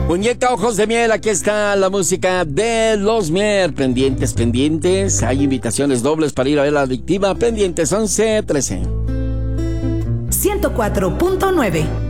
Muñeca Ojos de Miel, aquí está la música de Los Mier. Pendientes, pendientes. Hay invitaciones dobles para ir a ver La Adictiva. Pendientes 11-13. 104.9